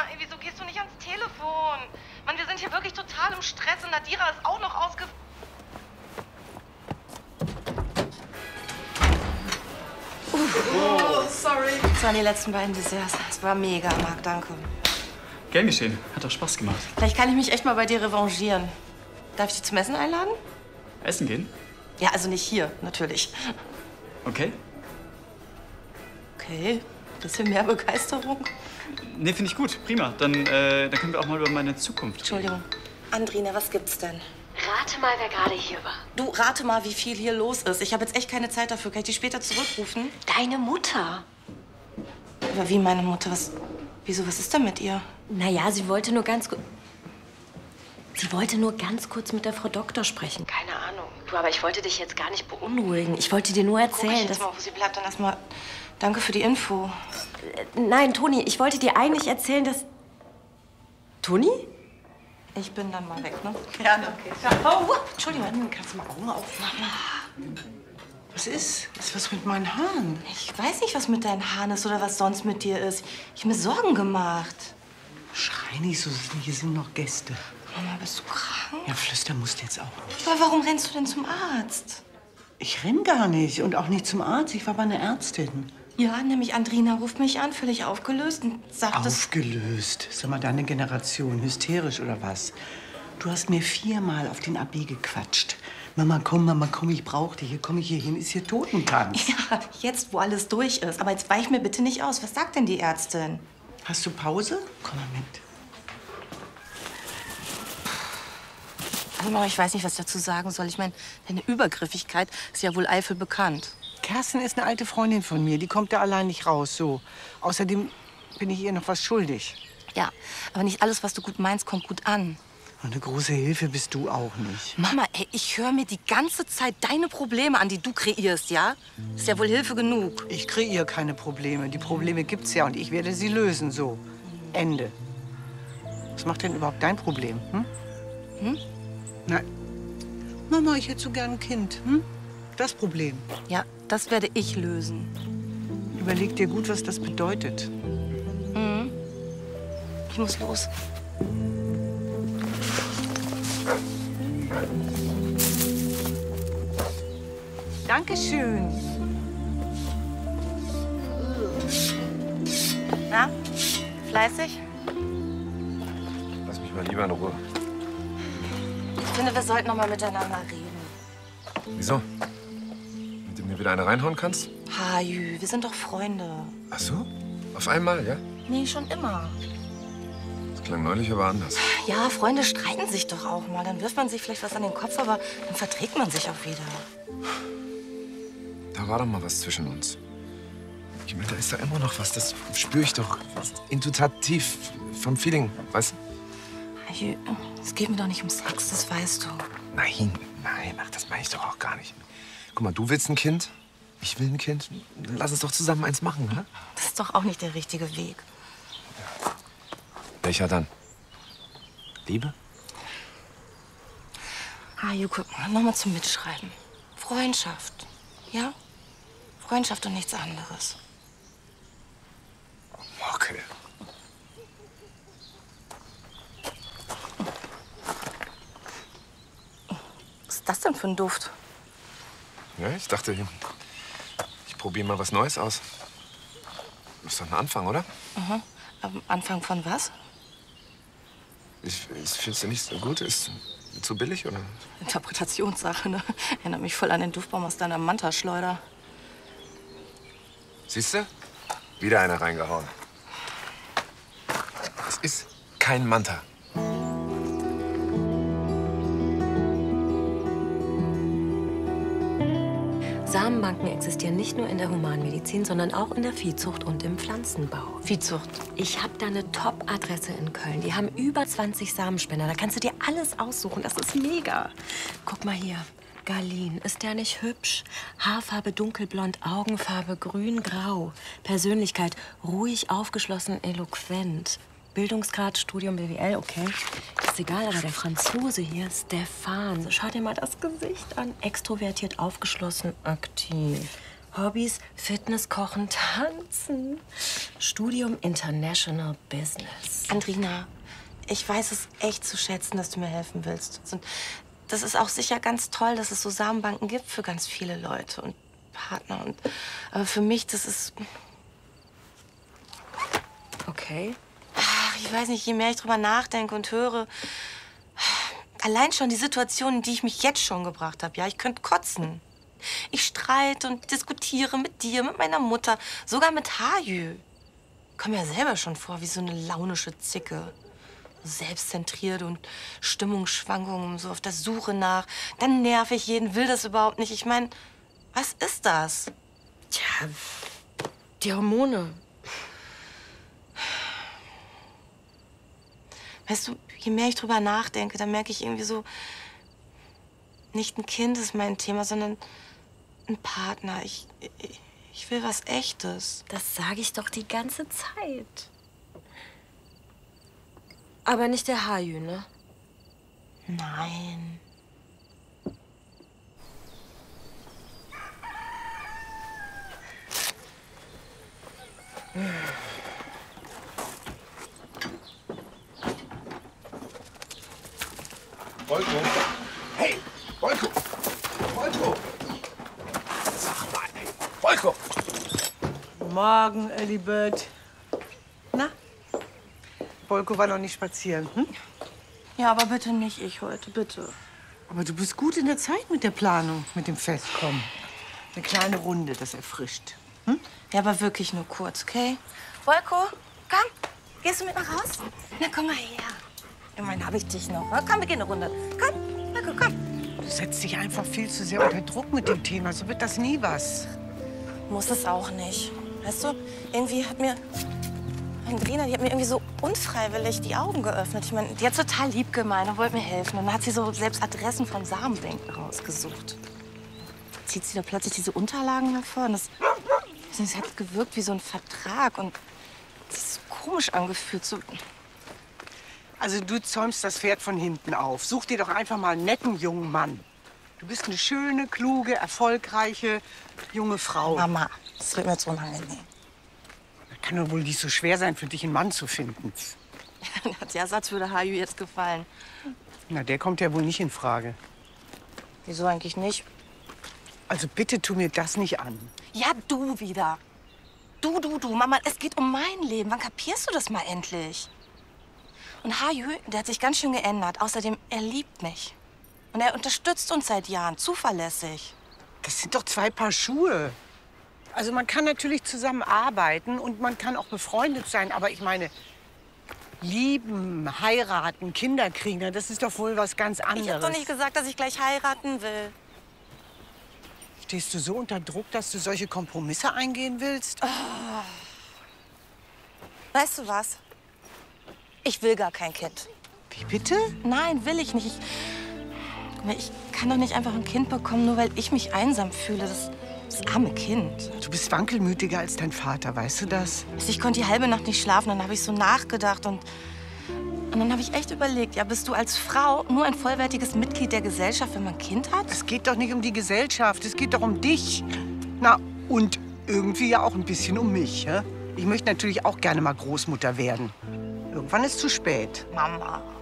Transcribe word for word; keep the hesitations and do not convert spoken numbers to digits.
ey, wieso gehst du nicht ans Telefon? Mann, wir sind hier wirklich total im Stress und Nadira ist auch noch ausge... Oh, sorry. Das waren die letzten beiden Desserts. Es war mega, Marc, danke. Gern geschehen. Hat doch Spaß gemacht. Vielleicht kann ich mich echt mal bei dir revanchieren. Darf ich dich zum Essen einladen? Essen gehen? Ja, also nicht hier, natürlich. Okay. Okay, bisschen mehr Begeisterung. Nee, finde ich gut. Prima. Dann, äh, dann können wir auch mal über meine Zukunft reden. Entschuldigung. Andrina, was gibt's denn? Rate mal, wer gerade hier war. Du, rate mal, wie viel hier los ist. Ich habe jetzt echt keine Zeit dafür. Kann ich dich später zurückrufen? Deine Mutter. Aber wie meine Mutter? Was, wieso, was ist denn mit ihr? Naja, sie wollte nur ganz kurz... Sie wollte nur ganz kurz mit der Frau Doktor sprechen. Keine Ahnung. Du, aber ich wollte dich jetzt gar nicht beunruhigen. Ich wollte dir nur erzählen, Guck ich jetzt dass... mal, wo sie bleibt. Dann erstmal danke für die Info. Äh, nein, Toni, ich wollte dir eigentlich erzählen, dass... Toni? Ich bin dann mal weg, ne? Gerne. Okay. Oh, Entschuldigung. Mann, kannst du mal Augen aufmachen? Was ist? Ist was mit meinen Haaren? Ich weiß nicht, was mit deinen Haaren ist oder was sonst mit dir ist. Ich habe mir Sorgen gemacht. Schrei nicht so, hier sind noch Gäste. Mama, bist du krank? Ja, flüstern musst du jetzt auch nicht. Aber warum rennst du denn zum Arzt? Ich renn gar nicht und auch nicht zum Arzt. Ich war bei einer Ärztin. Ja, nämlich Andrina ruft mich an, völlig aufgelöst und sagt, dass... Aufgelöst? Sag mal, deine Generation, hysterisch oder was? Du hast mir viermal auf den A B gequatscht. Mama, komm, Mama, komm, ich brauch dich. Hier, komm ich hier hin, ist hier Totentanz. Ja, jetzt, wo alles durch ist. Aber jetzt weich mir bitte nicht aus. Was sagt denn die Ärztin? Hast du Pause? Komm mal mit. Also, Mama, ich weiß nicht, was ich dazu sagen soll. Ich meine, deine Übergriffigkeit ist ja wohl Eifel bekannt. Kerstin ist eine alte Freundin von mir. Die kommt da allein nicht raus, so. Außerdem bin ich ihr noch was schuldig. Ja, aber nicht alles, was du gut meinst, kommt gut an. Und eine große Hilfe bist du auch nicht. Mama, ey, ich höre mir die ganze Zeit deine Probleme an, die du kreierst, ja? Ist ja wohl Hilfe genug. Ich kreiere keine Probleme. Die Probleme gibt's ja und ich werde sie lösen, so. Ende. Was macht denn überhaupt dein Problem, hm? Hm? Na, Mama, ich hätte so gern ein Kind, hm? Das Problem. Ja, das werde ich lösen. Überleg dir gut, was das bedeutet. Mhm. Ich muss los. Dankeschön. Na, fleißig? Lass mich mal lieber in Ruhe. Ich finde, wir sollten noch mal miteinander reden. Wieso? Wenn du mir wieder eine reinhauen kannst? Hajü, wir sind doch Freunde. Ach so? Auf einmal, ja? Nee, schon immer. Das klang neulich aber anders. Ja, Freunde streiten sich doch auch mal. Dann wirft man sich vielleicht was an den Kopf, aber dann verträgt man sich auch wieder. Da war doch mal was zwischen uns. Ich meine, da ist da immer noch was. Das spüre ich doch intuitiv vom Feeling, weißt du? Hajü, es geht mir doch nicht um Sex, das weißt du. Nein, nein, ach, das meine ich doch auch gar nicht. Guck mal, du willst ein Kind, ich will ein Kind. Lass uns doch zusammen eins machen, ne? Das ist doch auch nicht der richtige Weg. Welcher dann? Liebe? Hajü, guck mal, noch mal zum Mitschreiben. Freundschaft, ja? Freundschaft und nichts anderes. Okay. Was ist das denn für ein Duft? Ja, ich dachte, ich probiere mal was Neues aus. Das ist doch ein Anfang, oder? Mhm. Am Anfang von was? Ich, ich findest du nicht so gut? Ist zu billig, oder? Interpretationssache, ne? Erinnert mich voll an den Duftbaum aus deiner Manta-Schleuder. Siehst du? Wieder einer reingehauen. Es ist kein Manta. Samenbanken existieren nicht nur in der Humanmedizin, sondern auch in der Viehzucht und im Pflanzenbau. Viehzucht. Ich habe da eine Top-Adresse in Köln. Die haben über zwanzig Samenspender. Da kannst du dir alles aussuchen. Das ist mega. Guck mal hier. Galin, ist der nicht hübsch? Haarfarbe dunkelblond, Augenfarbe grün-grau. Persönlichkeit ruhig, aufgeschlossen, eloquent. Bildungsgrad, Studium B W L, okay. Ist egal, aber der Franzose hier, Stefan. Schau dir mal das Gesicht an. Extrovertiert, aufgeschlossen, aktiv. Hobbys, Fitness, Kochen, Tanzen. Studium International Business. Andrina, ich weiß es echt zu schätzen, dass du mir helfen willst. Und das ist auch sicher ganz toll, dass es so Samenbanken gibt für ganz viele Leute und Partner. Und, aber für mich, das ist... Okay. Ach, ich weiß nicht, je mehr ich drüber nachdenke und höre... Allein schon die Situation, in die ich mich jetzt schon gebracht habe, ja, ich könnte kotzen. Ich streite und diskutiere mit dir, mit meiner Mutter, sogar mit Hajü. Ich komme mir ja selber schon vor wie so eine launische Zicke. Selbstzentriert und Stimmungsschwankungen, so auf der Suche nach. Dann nerv ich jeden, will das überhaupt nicht. Ich meine, was ist das? Tja, die Hormone. Weißt du, je mehr ich drüber nachdenke, dann merke ich irgendwie so, nicht ein Kind ist mein Thema, sondern ein Partner. Ich, ich, ich will was Echtes. Das sage ich doch die ganze Zeit. Aber nicht der Hajü, ne? Nein. Volko! Hey, Volko! Volko! Sag mal, ey. Volko! Morgen, Elibert. Na? Volko war noch nicht spazieren, hm? Ja, aber bitte nicht ich heute, bitte. Aber du bist gut in der Zeit mit der Planung, mit dem Festkommen. Eine kleine Runde, das erfrischt. Hm? Ja, aber wirklich nur kurz, okay? Volko, komm, gehst du mit nach Haus? Na, komm mal her. Immerhin habe ich dich noch. Komm, wir gehen eine Runde. Komm, Volko, komm. Du setzt dich einfach viel zu sehr unter Druck mit dem Thema. So wird das nie was. Muss es auch nicht. Weißt du, irgendwie hat mir Andrina, die hat mir irgendwie so unfreiwillig die Augen geöffnet. Ich meine, die hat total lieb gemeint und wollte mir helfen. Und dann hat sie so selbst Adressen von Samenbanken rausgesucht. Zieht sie da plötzlich diese Unterlagen hervor. Und das, das hat gewirkt wie so ein Vertrag. Und das ist so komisch angefühlt. So. Also du zäumst das Pferd von hinten auf. Such dir doch einfach mal einen netten jungen Mann. Du bist eine schöne, kluge, erfolgreiche junge Frau. Mama, das wird mir zu unangenehm. Kann doch wohl nicht so schwer sein, für dich einen Mann zu finden. Der Satz würde Hajü jetzt gefallen. Na, der kommt ja wohl nicht in Frage. Wieso eigentlich nicht? Also bitte tu mir das nicht an. Ja, du wieder. Du, du, du. Mama, es geht um mein Leben. Wann kapierst du das mal endlich? Und Hajü, der hat sich ganz schön geändert. Außerdem, er liebt mich. Und er unterstützt uns seit Jahren, zuverlässig. Das sind doch zwei Paar Schuhe. Also man kann natürlich zusammen arbeiten und man kann auch befreundet sein. Aber ich meine, lieben, heiraten, Kinder kriegen, das ist doch wohl was ganz anderes. Ich hab doch nicht gesagt, dass ich gleich heiraten will. Stehst du so unter Druck, dass du solche Kompromisse eingehen willst? Oh. Weißt du was? Ich will gar kein Kind. Wie bitte? Nein, will ich nicht. Ich, ich kann doch nicht einfach ein Kind bekommen, nur weil ich mich einsam fühle. Das, das arme Kind. Du bist wankelmütiger als dein Vater, weißt du das? Ich konnte die halbe Nacht nicht schlafen, dann habe ich so nachgedacht und, und dann habe ich echt überlegt, ja, bist du als Frau nur ein vollwertiges Mitglied der Gesellschaft, wenn man ein Kind hat? Es geht doch nicht um die Gesellschaft, es geht doch um dich. Na, und irgendwie ja auch ein bisschen um mich. Ja? Ich möchte natürlich auch gerne mal Großmutter werden. Irgendwann ist zu spät. Mama.